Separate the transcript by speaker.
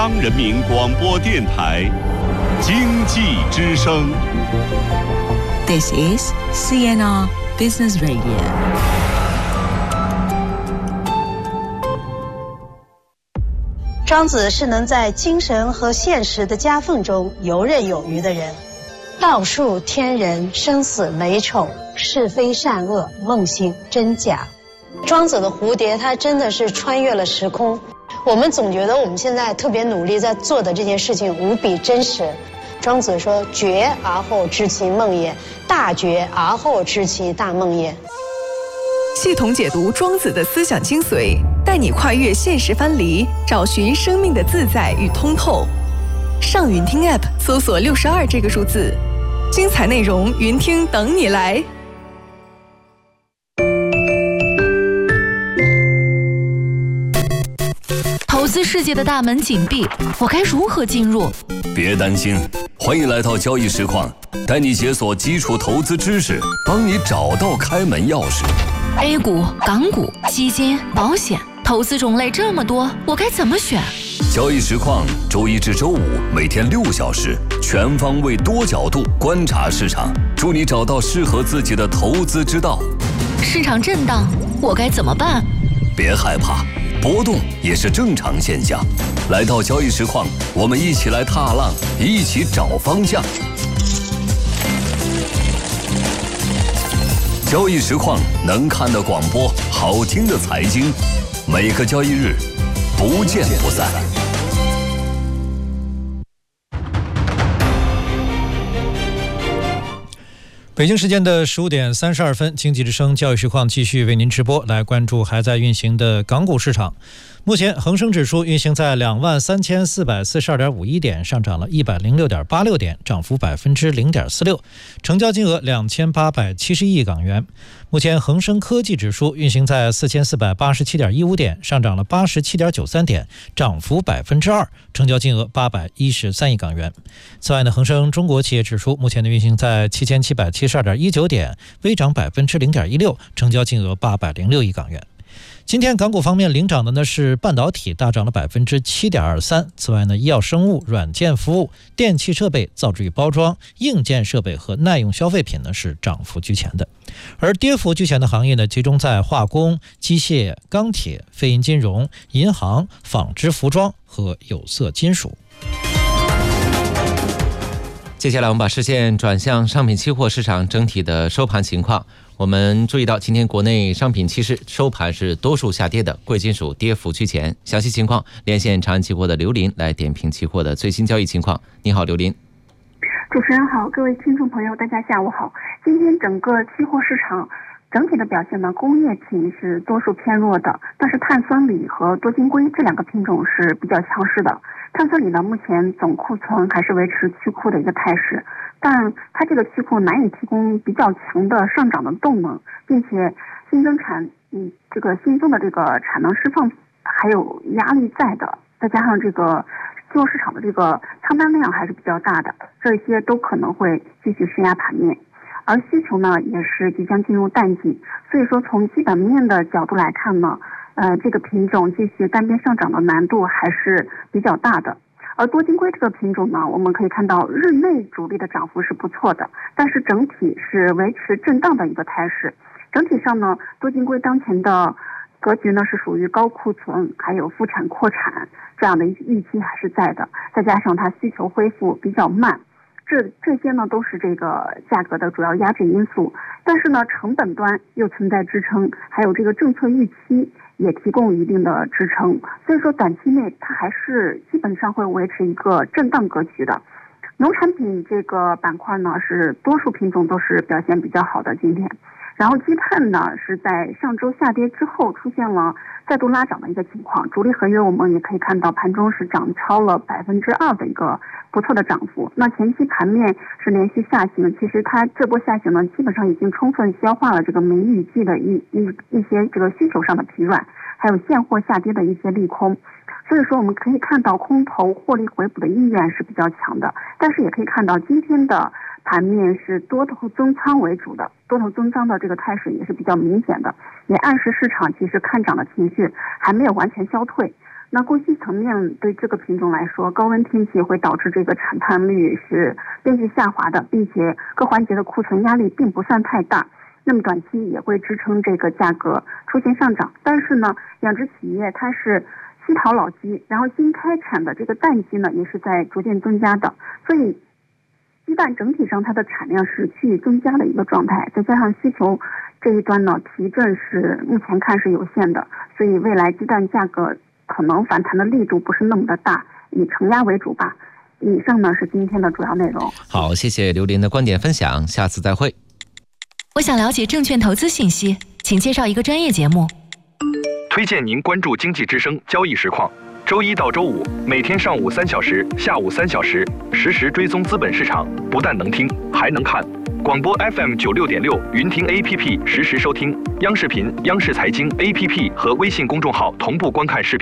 Speaker 1: 中央人民广播电台经济之声。
Speaker 2: This is CNR Business Radio。
Speaker 3: 庄子是能在精神和现实的夹缝中游刃有余的人。道术天人，生死美丑，是非善恶，梦醒真假。庄子的蝴蝶，它真的是穿越了时空。我们总觉得我们现在特别努力在做的这件事情无比真实。庄子说：“觉而后知其梦也，大觉而后知其大梦也。”
Speaker 4: 系统解读庄子的思想精髓，带你跨越现实藩篱，找寻生命的自在与通透。上云听 App 搜索62这个数字，精彩内容云听等你来。
Speaker 5: 投资世界的大门紧闭，我该如何进入？
Speaker 6: 别担心，欢迎来到交易实况，带你解锁基础投资知识，帮你找到开门钥匙。
Speaker 5: A 股、港股、基金、保险，投资种类这么多，我该怎么选？
Speaker 6: 交易实况周一至周五每天6小时，全方位多角度观察市场，助你找到适合自己的投资之道。
Speaker 5: 市场震荡，我该怎么办？
Speaker 6: 别害怕，波动也是正常现象。来到交易实况，我们一起来踏浪，一起找方向。交易实况能看的广播，好听的财经，每个交易日不见不散。
Speaker 7: 北京时间的15点32分，经济之声交易实况继续为您直播，来关注还在运行的港股市场。目前恒生指数运行在23442.51点，上涨了106.86点，涨幅0.46%，成交金额2870亿港元。目前恒生科技指数运行在4487.15点，上涨了87.93点，涨幅2%，成交金额813亿港元。此外呢，恒生中国企业指数目前的运行在7772.19点，微涨0.16%，成交金额806亿港元。今天港股方面领涨的呢是半导体，大涨了7.23%。此外呢，医药生物、软件服务、电气设备、造纸与包装、硬件设备和耐用消费品呢是涨幅居前的。而跌幅居前的行业呢，集中在化工、机械、钢铁、非银金融、银行、纺织服装和有色金属。
Speaker 8: 接下来我们把视线转向商品期货市场整体的收盘情况。我们注意到今天国内商品期市收盘是多数下跌的，贵金属跌幅居前。详细情况连线长安期货的刘林来点评期货的最新交易情况。你好，刘林。
Speaker 9: 主持人好，各位听众朋友大家下午好。今天整个期货市场整体的表现呢，工业品是多数偏弱的，但是碳酸锂和多晶硅这两个品种是比较强势的。碳酸锂呢，目前总库存还是维持去库的一个态势，但它这个去库难以提供比较强的上涨的动能，并且新增的这个产能释放还有压力在的，再加上这个期货市场的这个仓单量还是比较大的，这些都可能会继续施压盘面。而需求呢也是即将进入淡季，所以说从基本面的角度来看呢，这个品种继续单边上涨的难度还是比较大的。而多晶硅这个品种呢，我们可以看到日内主力的涨幅是不错的，但是整体是维持震荡的一个态势。整体上呢，多晶硅当前的格局呢是属于高库存还有复产扩产这样的预期还是在的，再加上它需求恢复比较慢，这些呢都是这个价格的主要压制因素。但是呢，成本端又存在支撑，还有这个政策预期也提供一定的支撑，所以说短期内它还是基本上会维持一个震荡格局的。农产品这个板块呢，是多数品种都是表现比较好的今天。然后基碳呢是在上周下跌之后出现了再度拉涨的一个情况，主力合约我们也可以看到盘中是涨超了2%的一个不错的涨幅。那前期盘面是连续下行，其实它这波下行呢基本上已经充分消化了这个梅雨季的一些这个需求上的疲软，还有现货下跌的一些利空。所以说我们可以看到空头获利回补的意愿是比较强的，但是也可以看到今天的盘面是多头增仓为主的，多头增仓的这个态势也是比较明显的，也暗示市场其实看涨的情绪还没有完全消退。 那供需层面对这个品种来说，高温天气会导致这个产碳率是连续下滑的，并且各环节的库存压力并不算太大，那么短期也会支撑这个价格出现上涨。但是呢，养殖企业它是稀淘老鸡，然后新开产的这个蛋鸡呢也是在逐渐增加的，所以鸡蛋整体上它的产量是趋于增加的一个状态，再加上需求这一端呢提振是目前看是有限的，所以未来鸡蛋价格可能反弹的力度不是那么的大，以承压为主吧。以上呢是今天的主要内容。
Speaker 8: 好，谢谢刘琳的观点分享，下次再会。
Speaker 5: 我想了解证券投资信息，请介绍一个专业节目。
Speaker 10: 推荐您关注经济之声交易实况，周一到周五每天上午3小时，下午3小时，实时追踪资本市场，不但能听，还能看。广播 FM 96.6，云听 APP 实时收听，央视频、央视财经 APP 和微信公众号同步观看视频。